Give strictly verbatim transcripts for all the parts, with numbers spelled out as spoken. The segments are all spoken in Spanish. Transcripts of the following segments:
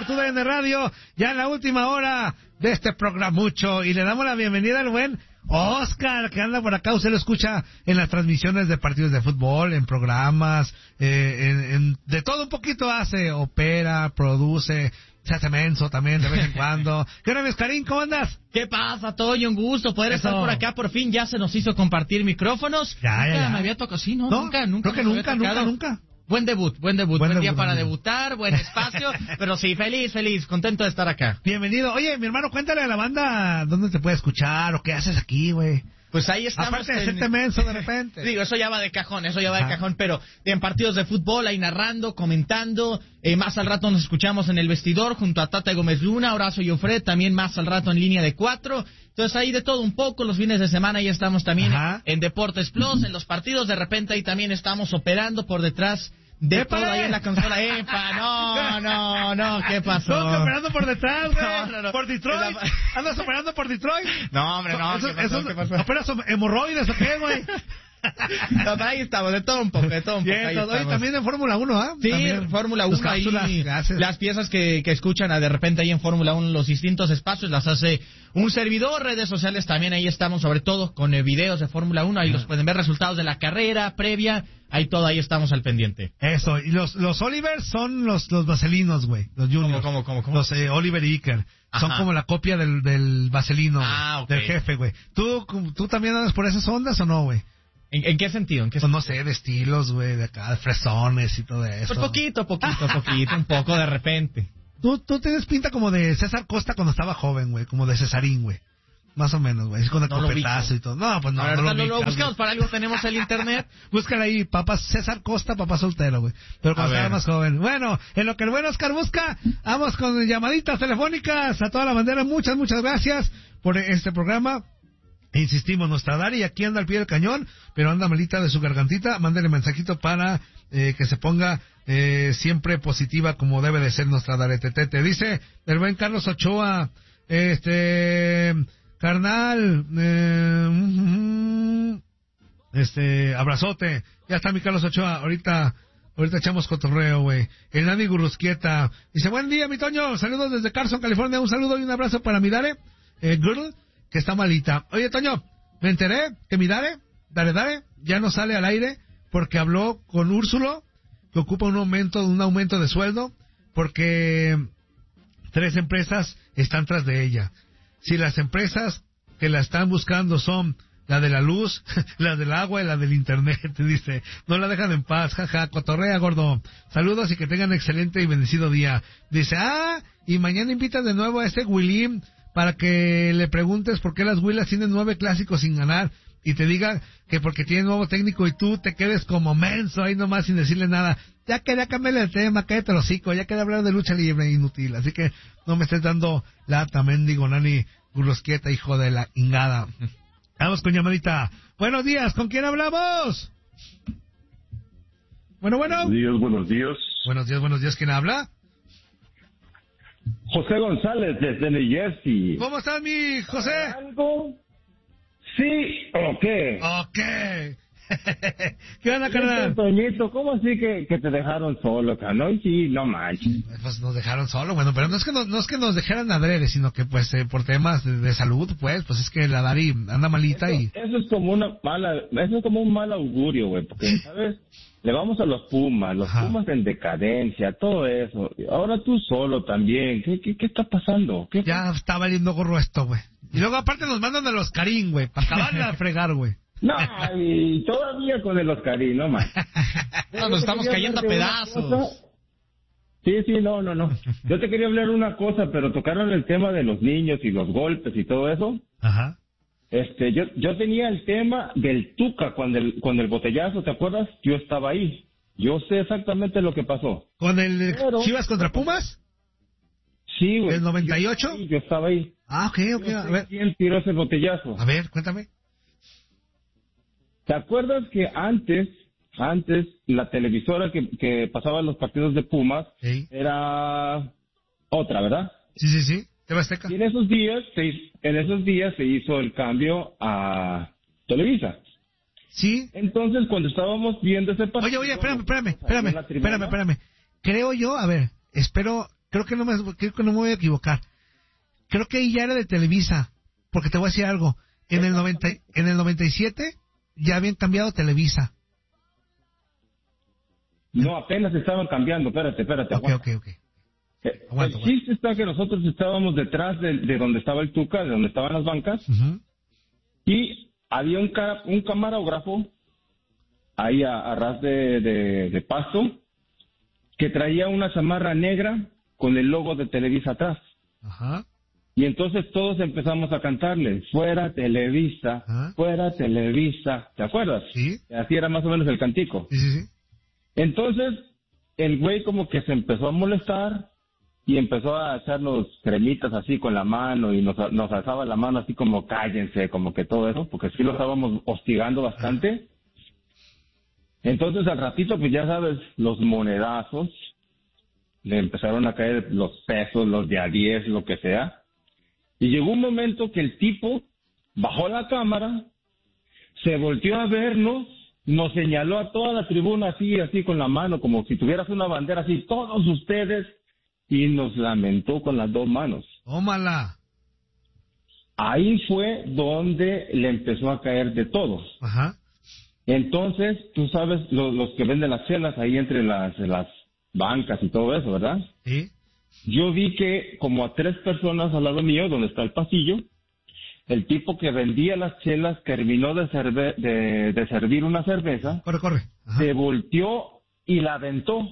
Tu D N Radio, ya en la última hora de este programucho, y le damos la bienvenida al buen Oscar, que anda por acá. Usted lo escucha en las transmisiones de partidos de fútbol, en programas, eh, en, en, de todo un poquito hace, opera, produce, se hace menso también de vez en cuando. ¿Qué onda, mi Oscarín? ¿Cómo andas? ¿Qué pasa, Toño? Un gusto poder Eso. estar por acá. Por fin ya se nos hizo compartir micrófonos. Ya, nunca ya, ya. me había tocado. Sí, no, ¿No? nunca, nunca. Creo que me nunca, había nunca, tocado. nunca. Buen debut, buen debut, Buen buen, día debut, para buen debut. debutar, buen espacio, pero sí, feliz, feliz, contento de estar acá. Bienvenido. Oye, mi hermano, cuéntale a la banda dónde te puede escuchar o qué haces aquí, güey. Pues ahí estamos. Aparte de en- hacerte menso de repente. Digo, eso ya va de cajón, eso ya va de Ajá. cajón, pero en partidos de fútbol, ahí narrando, comentando, eh, más al rato nos escuchamos en el vestidor junto a Tata Gómez Luna, Horacio Joffre, también más al rato en línea de cuatro, entonces ahí de todo un poco, los fines de semana ya estamos también Ajá. en Deportes Plus, en los partidos, de repente ahí también estamos operando por detrás de ¡Épale! todo ahí en la consola. ¡Epa! No, no, no, ¿qué pasó? No, operando por detrás, güey. No, no, no. Por Detroit. La- ¿Andas operando por Detroit? No, hombre, no, Eso- ¿qué pasó? eso- ¿Qué pasó? ¿Operas hemorroides o qué, güey? No, pero ahí estamos, de todo un poco, de todo un poco. Bien, ahí todo. Oye, estamos. también en Fórmula uno, ¿ah? Sí, También. Fórmula Tus uno ahí, cápsulas que haces. las piezas que, que escuchan a de repente ahí en Fórmula uno, los distintos espacios, las hace un servidor, redes sociales también, ahí estamos, sobre todo con eh, videos de Fórmula uno, ahí los pueden ver, resultados de la carrera previa, ahí todo, ahí estamos al pendiente. Eso, y los, los Olivers son los, los vaselinos, güey, los juniors. ¿Cómo, cómo, cómo? Los eh, Oliver y Iker. Son Ajá. como la copia del, del vaselino, Ah, güey, ok. del jefe, güey. ¿Tú, ¿Tú también andas por esas ondas o no, güey? ¿En, en qué sentido? ¿En qué Pues no sé, de estilos, güey, de acá, de fresones y todo eso. Pues poquito, poquito, poquito, un poco de repente. Tú, tú tienes pinta como de César Costa cuando estaba joven, güey, como de Cesarín, güey. Más o menos, güey, así con el No lo copetazo ubico. y todo. No, pues no, A no ver, ahorita lo lo, lo ubicas, buscamos, güey. para algo tenemos el internet. Búscala ahí, papá César Costa, papá soltero, güey. Pero cuando A estaba ver. más joven. Bueno, en lo que el buen Oscar busca, vamos con llamaditas telefónicas a toda la bandera. Muchas, muchas gracias por este programa. Insistimos, nuestra Dari aquí anda al pie del cañón, pero anda malita de su gargantita. Mándale mensajito para eh, que se ponga eh, siempre positiva como debe de ser nuestra Daretetete. Dice el buen Carlos Ochoa, este, carnal, eh, mm, este, abrazote. Ya está mi Carlos Ochoa, ahorita... Ahorita echamos cotorreo, güey. El Nani Gurrusquieta dice, buen día, mi Toño. Saludos desde Carson, California. Un saludo y un abrazo para mi Dare, eh, girl, que está malita. Oye, Toño, me enteré que mi Dare, Dare Dare, ya no sale al aire porque habló con Úrsulo, que ocupa un aumento, un aumento de sueldo, porque tres empresas están tras de ella. Si las empresas que la están buscando son la de la luz, la del agua y la del internet, dice, no la dejan en paz, jaja, cotorrea, gordo. Saludos y que tengan excelente y bendecido día. Dice, ah, y mañana invitas de nuevo a este Willy para que le preguntes por qué las Huilas tienen nueve clásicos sin ganar y te diga que porque tiene nuevo técnico y tú te quedes como menso ahí nomás sin decirle nada. Ya quería cambiarle el tema, cállate el hocico, ya quería hablar de lucha libre inútil, así que no me estés dando lata, mendigo Nani Gurrosquieta, hijo de la ingada. Vamos con llamadita. Buenos días, ¿con quién hablamos? Bueno, bueno. Buenos días, buenos días. Buenos días, buenos días, ¿quién habla? José González desde New Jersey. ¿Cómo estás, mi José? ¿Algo? ¿Sí o qué? Ok. ¿Qué onda, carnal? Toñito, ¿cómo así que, que te dejaron solo, carnal? Sí, no manches. Pues nos dejaron solo, bueno, pero no es que nos, no es que nos dejaran adrede, sino que pues eh, por temas de, de salud, pues, pues es que la Dari anda malita Eso, y... eso es como una mala, eso es como un mal augurio, güey, porque, ¿sabes? Le vamos a los Pumas, los Ajá. Pumas en decadencia, todo eso. Ahora tú solo también. ¿Qué, qué, qué está pasando? ¿Qué? Ya está valiendo gorro esto, güey. Y luego aparte nos mandan a los Karim, güey, para acabarle a fregar, güey. No, y todavía con el Oscarín, no más. No, nos estamos cayendo a pedazos. Sí, sí, no, no, no. Yo te quería hablar una cosa, pero tocaron el tema de los niños y los golpes y todo eso. Ajá. Este, yo, yo tenía el tema del Tuca cuando el, cuando el botellazo, ¿te acuerdas? Yo estaba ahí. Yo sé exactamente lo que pasó. ¿Con el Pero- Chivas contra Pumas? Sí, güey. ¿El noventa y ocho? Sí, yo estaba ahí. Ah, ok, ok, Yo a sé ver. ¿Quién tiró ese botellazo? A ver, cuéntame. ¿Te acuerdas que antes, antes, la televisora que, que pasaba los partidos de Pumas Sí, era otra, ¿verdad? sí, sí, sí. T V Azteca. Y en esos días, se, hizo- en esos días se hizo el cambio a Televisa. Sí. Entonces, cuando estábamos viendo ese partido... Oye, oye, espérame, espérame, ahí en espérame, la tribuna, espérame, espérame. Creo yo, a ver, espero creo que no me, creo que no me voy a equivocar. Creo que ahí ya era de Televisa, porque te voy a decir algo. En el noventa, en el noventa y siete ya habían cambiado Televisa. No, apenas estaban cambiando, espérate, espérate. Ok, aguanta. ok, ok. Eh, Aguanta, el chiste está que nosotros estábamos detrás de, de donde estaba el Tuca, de donde estaban las bancas, Uh-huh. y había un, ca- un camarógrafo ahí a, a ras de, de, de pasto que traía una chamarra negra con el logo de Televisa atrás. Ajá. Y entonces todos empezamos a cantarle, fuera Televisa, Ajá. fuera Televisa, ¿te acuerdas? Sí. Así era más o menos el cantico. Sí, sí, sí. Entonces, el güey como que se empezó a molestar y empezó a echarnos cremitas así con la mano y nos, nos alzaba la mano así como cállense, como que todo eso, porque sí lo estábamos hostigando bastante. Entonces, al ratito, pues ya sabes, los monedazos, le empezaron a caer los pesos, los de a diez, lo que sea. Y llegó un momento que el tipo bajó la cámara, se volteó a vernos, nos señaló a toda la tribuna así, así con la mano, como si tuvieras una bandera así, todos ustedes, y nos lamentó con las dos manos. Tómala. Ahí fue donde le empezó a caer de todo. Ajá. Entonces, tú sabes, lo- los que venden las chelas ahí entre las, las bancas y todo eso, ¿verdad? Sí. Yo vi que como a tres personas al lado mío, donde está el pasillo, el tipo que vendía las chelas terminó de, serve- de, de servir una cerveza, Corre, corre. Ajá. se volteó y la aventó.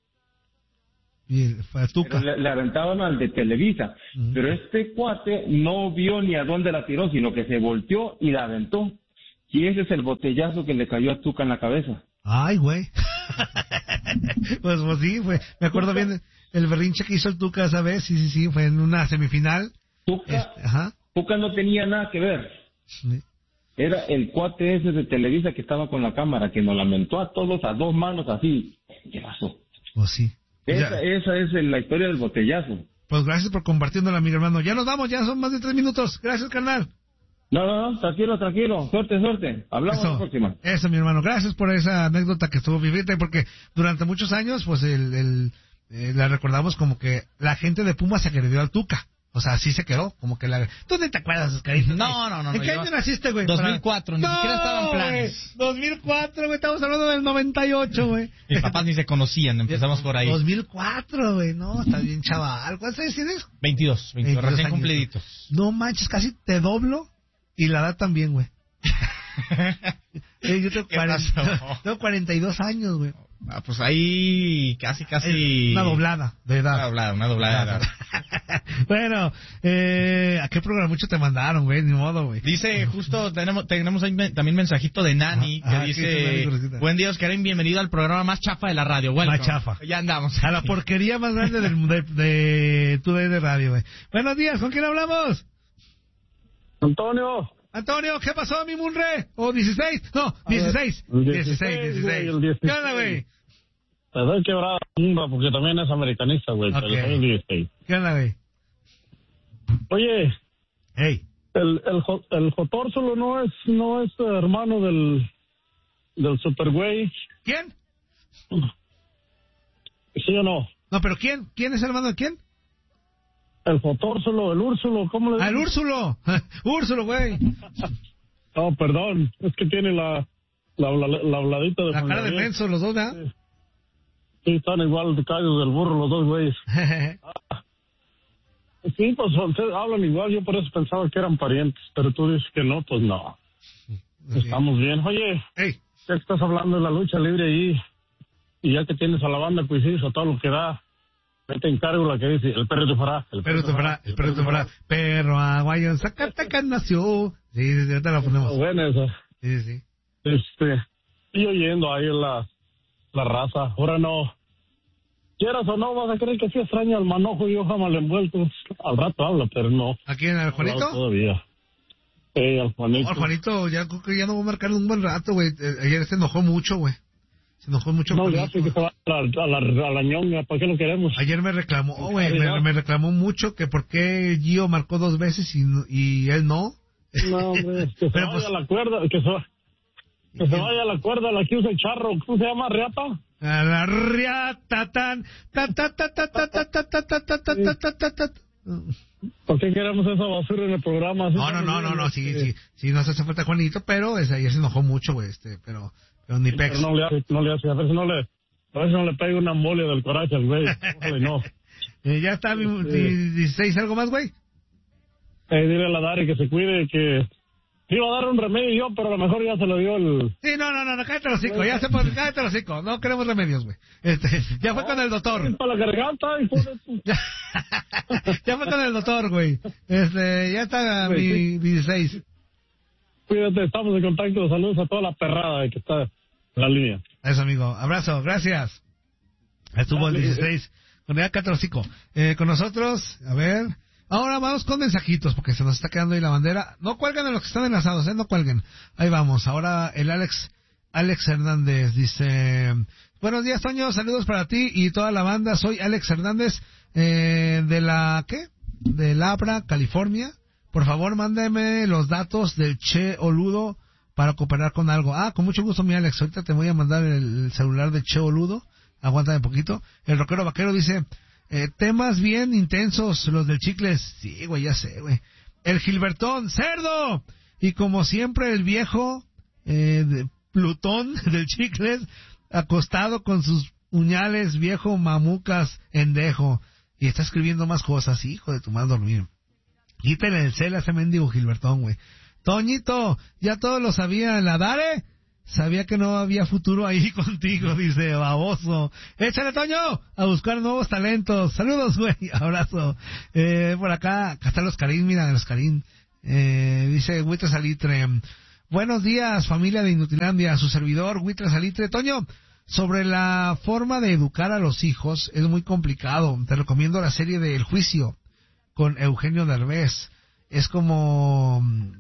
Y el- fue a Tuca. Pero le, le aventaban al de Televisa. Ujú. Pero este cuate no vio ni a dónde la tiró, sino que se volteó y la aventó. Y ese es el botellazo que le cayó a Tuca en la cabeza. Ay, güey. pues, pues sí, fue. Me acuerdo bien el berrinche que hizo el Tuca esa vez. Sí, sí, sí. Fue en una semifinal. Tuca, Este, ajá. Tuca no tenía nada que ver. Sí. Era el cuate ese de Televisa que estaba con la cámara, que nos lamentó a todos a dos manos así. ¿Qué pasó? Pues sí. Esa, Ya. esa es la historia del botellazo. Pues gracias por compartiéndola, mi hermano. Ya nos vamos, ya son más de tres minutos. Gracias, carnal. No, no, no, tranquilo, tranquilo. Suerte, suerte. Hablamos la Eso, próxima. eso, mi hermano. Gracias por esa anécdota que estuvo vivita, porque durante muchos años, pues, el, el, eh, la recordamos como que la gente de Pumas se agredió al Tuca. O sea, así se quedó, como que la... ¿Tú ni te acuerdas, Oscarito? No, no, no, ¿En no, qué yo- año naciste, güey? dos mil cuatro, ni No, siquiera estaban planes. güey, dos mil cuatro, güey, estamos hablando del noventa y ocho, güey. Mis papás ni se conocían, empezamos por ahí. dos mil cuatro, güey, no, estás bien chaval. ¿Cuántos años tienes? veintidós, veintidós, veintidós recién años. cumpliditos. No manches, casi te doblo y la edad también, güey. Eh, yo tengo, ¿Qué cuarenta, pasó? tengo cuarenta y dos años, güey. Ah, pues ahí casi, casi... Una doblada de edad. Una doblada, una doblada de edad. Bueno, eh, ¿a qué programa mucho te mandaron, güey? Ni modo, güey. Dice, justo, tenemos tenemos ahí me- también mensajito de Nani, Ajá, que ¿qué dice Nani, dice, pobrecita? buen día, Oscarín, bienvenido al programa más chafa de la radio. Bueno, Más chafa. Ya andamos. A la porquería más grande del, de, de tu de radio, güey. Buenos días, ¿con quién hablamos? Antonio. Antonio, ¿qué pasó, mi Munre? ¿O dieciséis? No, ver, dieciséis. el dieciséis, dieciséis, dieciséis. güey, el dieciséis. ¿Qué onda, güey? Te doy quebrada tumba porque también es americanista, güey. Ok. Pero soy el dieciséis. ¿Qué onda, güey? Oye, Hey. el, el, Jo- el Jotórsolo no es, no es eh, hermano del, del super güey. ¿Quién? ¿Sí o no? No, pero ¿quién? ¿Quién es el hermano de quién? El Jotórsolo, el Úrsulo, ¿cómo le Ah, el dicen? Úrsulo. Úrsulo, güey. No, perdón, es que tiene la, la, la, la habladita de La Juan cara de Gabriel. menso, los dos, ¿verdad? Sí, están igual de callos del burro los dos güeyes. Sí, pues ustedes hablan igual, yo por eso pensaba que eran parientes, pero tú dices que no, pues no. Estamos bien. Oye, Hey. ya que estás hablando de la lucha libre ahí, y ya que tienes a la banda Cuisizo, todo lo que da, ahí te encargo la que dice, el perro te fará, el Perro te fará, el perro te fará. Perro aguayo en Zacatecas nació. Sí, sí, sí, ahorita la ponemos. Buena esa. Sí, sí. Este, y oyendo ahí la, la raza, ahora no, quieras o no, vas a creer que sí extraña al manojo y hoja mal envuelto, al rato habla, pero no. ¿A quién? ¿Al no Juanito? todavía. Eh, al Juanito. No, al Juanito, ya creo que ya no voy a marcar un buen rato, güey. Eh, Ayer se enojó mucho, güey. Se enojó mucho No, con ya sé que se va a la, a la, a la ñonga, ¿para qué lo queremos? Ayer me reclamó, güey, Sí, me, ya. me reclamó mucho que por qué Gio marcó dos veces y, no- y él no. No, hombre, que se Pero, vaya pues, a la cuerda, que se, va- que se vaya a la cuerda, la que usa el charro, ¿cómo se llama? ¿Reata? A la riata tan, ta ta ta ta ta ta ta ta ta ta ta ta ta ta. ¿Por qué queremos esa basura en el programa? No, no, no, no, no, sí, sí, sí, nos hace falta Juanito, pero ese ayer se enojó mucho, güey, este, pero, pero ni pex. Pero no le hace, no le hace, a ver si no le, a ver si no le pega una embolia del coraje al güey. Ojalá y no. Eh, ya está, mi, mi dieciséis, ¿algo más, güey? Eh, dile a la Dari que se cuide, que iba a dar un remedio yo, pero a lo mejor ya se lo dio el... Sí, no, no, no, no, cállate el hocico, ya se puede, cállate el hocico, no queremos remedios, güey. Este, ya fue no, con el doctor. Para la garganta, hijo de tu... ya, ya fue con el doctor, güey. Este, ya está mi, sí. mi dieciséis. Cuídate, estamos en contacto, saludos a toda la perrada que está en la línea. Eso, amigo, abrazo, gracias. Estuvo el dieciséis, con el cállate el hocico. Eh, con nosotros, a ver... Ahora vamos con mensajitos, porque se nos está quedando ahí la bandera. No cuelguen de los que están enlazados, ¿eh? No cuelguen. Ahí vamos. Ahora el Alex, Alex Hernández dice... Buenos días, Toño. Saludos para ti y toda la banda. Soy Alex Hernández, eh, de la... ¿qué? De Labra, California. Por favor, mándeme los datos del Che Oludo para cooperar con algo. Ah, con mucho gusto, mi Alex. Ahorita te voy a mandar el celular de Che Oludo. Aguántame un poquito. El rockero vaquero dice... Eh, temas bien intensos, los del Chicles. Sí, güey, ya sé, güey. El Gilbertón, cerdo. Y como siempre, el viejo eh, de Plutón del Chicles, acostado con sus puñales, viejo mamucas, endejo. Y está escribiendo más cosas, hijo de tu madre dormir. Quítale el cel a ese mendigo Gilbertón, güey. Toñito, ya todos lo sabían, la Dare. Sabía que no había futuro ahí contigo, dice baboso. Échale, Toño, a buscar nuevos talentos. Saludos, güey, abrazo. Eh, por acá, acá están los Karim, mira, los Karim. Eh, dice Huitre Salitre. Buenos días, familia de Inutilandia. Su servidor, Huitre Salitre. Toño, sobre la forma de educar a los hijos, es muy complicado. Te recomiendo la serie de El Juicio, con Eugenio Derbez. Es como...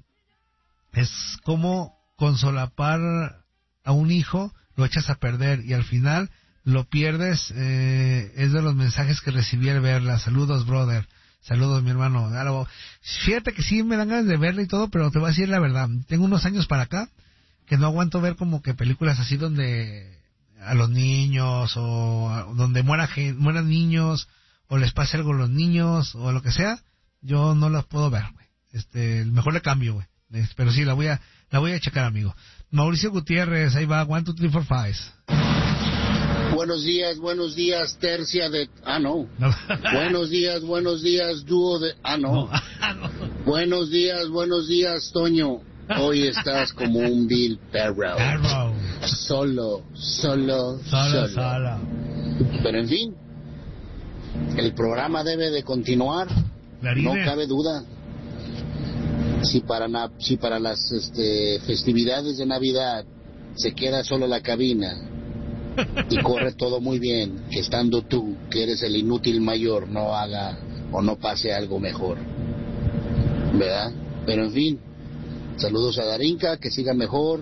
Es como... con solapar a un hijo, lo echas a perder y al final lo pierdes. Eh, es de los mensajes que recibí al verla. Saludos, brother. Saludos, mi hermano. Claro, fíjate que sí me dan ganas de verla y todo, pero te voy a decir la verdad. Tengo unos años para acá que no aguanto ver como que películas así donde a los niños o donde muera, mueran niños o les pase algo a los niños o lo que sea. Yo no las puedo ver, güey. Este, mejor le cambio, güey. Pero sí, la voy a la voy a checar, amigo. Mauricio Gutiérrez, ahí va, one, two, three, four, five. Buenos días, buenos días, tercia de... Ah, no. no. Buenos días, buenos días, dúo de... Ah, no. no. Buenos días, buenos días, Toño. Hoy estás como un Bill Perro. Perro. Solo, solo, solo, solo. solo. Pero en fin, el programa debe de continuar. Clarine. No cabe duda. Si para, na, si para las este, festividades de Navidad se queda solo la cabina y corre todo muy bien, que estando tú, que eres el inútil mayor, no haga o no pase algo mejor, ¿verdad? Pero en fin, saludos a Darinka, que siga mejor.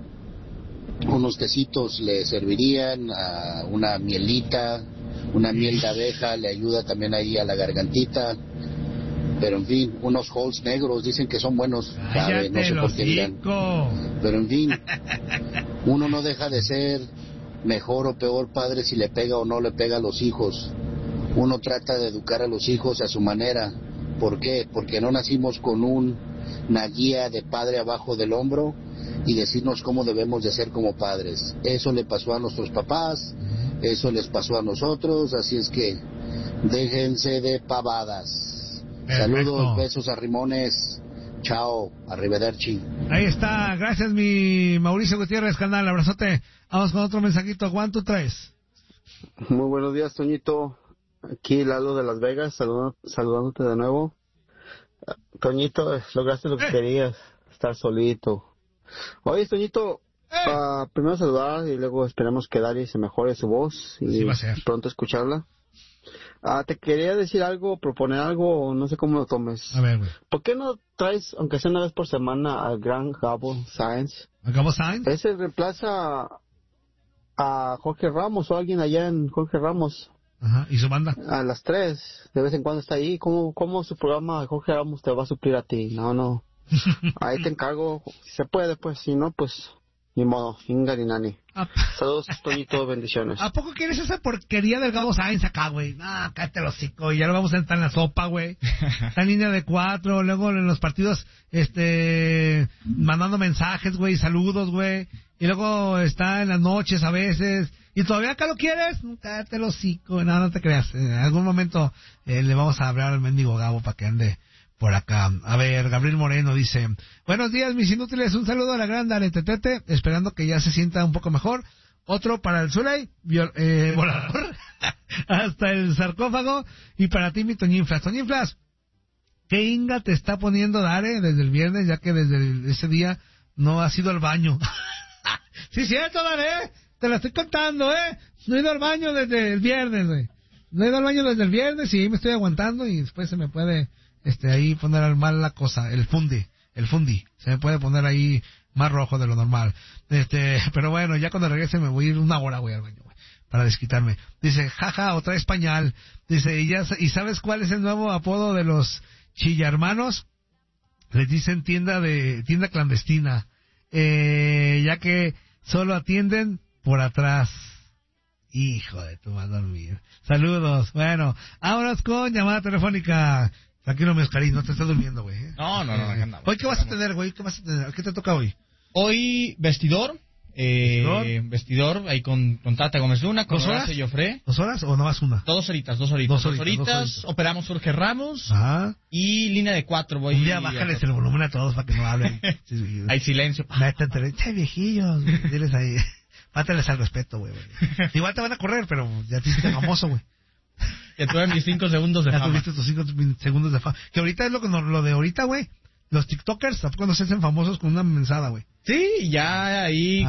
Unos tecitos le servirían, a una mielita, una miel de abeja le ayuda también ahí a la gargantita. Pero en fin, unos halls negros dicen que son buenos, sabe, no sé por qué dirán. Pero en fin, uno no deja de ser mejor o peor padre si le pega o no le pega a los hijos. Uno trata de educar a los hijos a su manera. ¿Por qué? Porque no nacimos con un, una guía de padre abajo del hombro y decirnos cómo debemos de ser como padres. Eso le pasó a nuestros papás, eso les pasó a nosotros, así es que déjense de pavadas. Perfecto. Saludos, besos a Rimones. Chao, arrivederci. Ahí está, gracias mi Mauricio Gutiérrez, canal, abrazote. Vamos con otro mensajito, one, two, tres. Muy buenos días, Toñito. Aquí Lalo de Las Vegas, saludando, saludándote de nuevo. Toñito, lograste lo que eh. querías, estar solito. Oye, Toñito, eh. uh, primero saludar y luego esperamos que Dari se mejore su voz y sí, va a ser. Pronto escucharla. Ah, te quería decir algo, proponer algo, no sé cómo lo tomes. A ver, güey. ¿Por qué no traes, aunque sea una vez por semana, al gran Gabo Sáenz? ¿A Gabo Sáenz? Ese reemplaza a Jorge Ramos o alguien allá en Jorge Ramos. Ajá, ¿y su banda? A las tres, de vez en cuando está ahí. ¿Cómo, cómo su programa de Jorge Ramos te va a suplir a ti? No, no. Ahí te encargo, si se puede, pues, si no, pues, Ni modo, Ingarinani. ¿A, Saludos, Toñito, bendiciones. ¿A poco quieres esa porquería del Gabo Sainz acá, güey? Ah, cállate el hocico, y ya lo vamos a entrar en la sopa, güey. Está en línea de cuatro, luego en los partidos, este, mandando mensajes, güey, saludos, güey. Y luego está en las noches a veces. ¿Y todavía acá lo quieres? Cállate el hocico, no, no te creas. En algún momento eh, le vamos a hablar al mendigo Gabo para que ande por acá. A ver, Gabriel Moreno dice: buenos días, mis inútiles, un saludo a la gran Aretetete, esperando que ya se sienta un poco mejor. Otro para el Zuley, viol, eh, volador, hasta el sarcófago. Y para ti, mi Toñinflas. Toñinflas, ¿qué inga te está poniendo Dare desde el viernes, ya que desde el, ese día no has ido al baño? Sí, cierto, Dare, te lo estoy contando, ¿eh? No he ido al baño desde el viernes, güey. No he ido al baño desde el viernes y me estoy aguantando y después se me puede... Este, ahí poner al mal la cosa, el fundi, el fundi, se me puede poner ahí más rojo de lo normal. Este, pero bueno, ya cuando regrese me voy a ir una hora, güey, al baño, güey, para desquitarme. Dice, jaja, otra vez pañal. Dice, ¿y, ya, ¿y sabes cuál es el nuevo apodo de los chillarmanos? Les dicen tienda de, tienda clandestina, eh, ya que solo atienden por atrás. Hijo de tu madre dormir. Saludos. Bueno, vámonos con llamada telefónica. Tranquilo, mi Oscarín, no te estás durmiendo, güey. No, no, no, acá andamos. ¿Hoy qué vas a tener, güey? ¿Qué vas a tener? ¿Qué te toca hoy? Hoy, vestidor. Eh, ¿Vestidor? vestidor, ahí con, con Tata Gómez Luna, con ¿Dos horas? Horacio Joffre. ¿Dos horas o no más una? Dos horitas, dos horitas. Dos horitas, dos horitas. Operamos Jorge Ramos. Ajá. Y línea de cuatro, voy. Un día bájales el volumen a todos para que no hablen. Sí, sí. Hay silencio. Métete, che, viejillos, güey, diles ahí. Fátales al respeto, güey, güey. Igual te van a correr, pero ya te hiciste famoso, güey. Ya tuve mis cinco segundos de Ya fama. tuviste tus cinco segundos de fama. Que ahorita es lo, que no, lo de ahorita, güey. Los TikTokers tampoco no se hacen famosos con una mensada, güey. Sí, ya ahí